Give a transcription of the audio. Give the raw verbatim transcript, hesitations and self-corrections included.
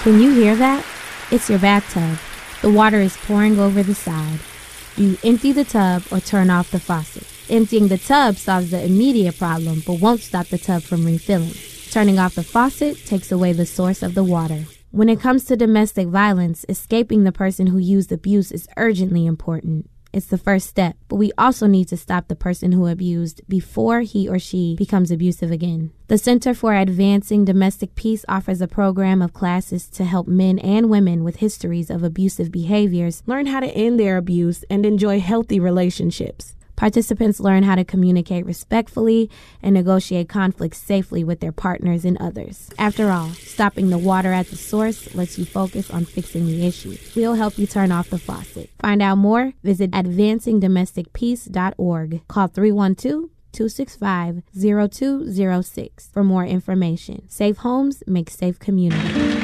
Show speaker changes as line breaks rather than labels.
Can you hear that? It's your bathtub. The water is pouring over the side. Do you empty the tub or turn off the faucet? Emptying the tub solves the immediate problem but won't stop the tub from refilling. Turning off the faucet takes away the source of the water. When it comes to domestic violence, escaping the person who used abuse is urgently important. It's the first step, but we also need to stop the person who abused before he or she becomes abusive again. The Center for Advancing Domestic Peace offers a program of classes to help men and women with histories of abusive behaviors
learn how to end their abuse and enjoy healthy relationships.
Participants learn how to communicate respectfully and negotiate conflicts safely with their partners and others. After all, stopping the water at the source lets you focus on fixing the issue. We'll help you turn off the faucet. Find out more, visit advancing domestic peace dot org. Call three one two, two six five, zero two zero six for more information. Safe homes make safe communities.